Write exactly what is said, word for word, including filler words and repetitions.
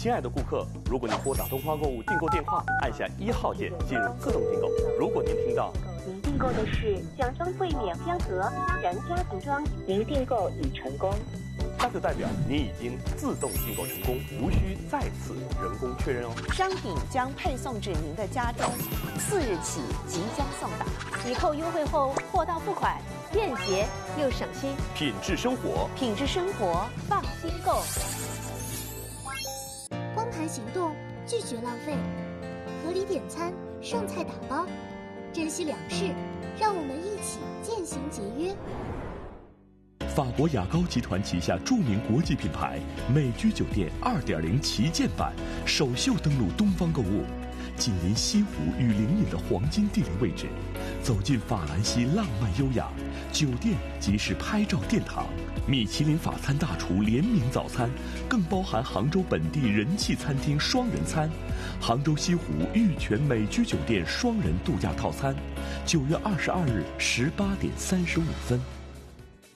亲爱的顾客，如果您拨打东方购物订购电话，按下一号键进入自动订购。如果您听到您订购的是奖妆柜免香盒他人家庭装，您订购已成功， 那就代表您已经自动订购成功，无需再次人工确认哦。 商品将配送至您的家中，四日起即将送达。抵扣优惠后，货到付款，便捷又省心。 品质生活， 品质生活，放心购。 光盘行动，拒绝浪费，合理点餐，剩菜打包，珍惜粮食，让我们一起渐行节约。 法国雅高集团旗下著名国际品牌美居酒店 二点零 旗舰版首秀登陆东方购物，紧邻西湖与灵隐的黄金地理位置，走进法兰西浪漫优雅，酒店即是拍照殿堂。米其林法餐大厨联名早餐，更包含杭州本地人气餐厅双人餐，杭州西湖玉泉美居酒店双人度假套餐。九月二十二日十八点三十五分。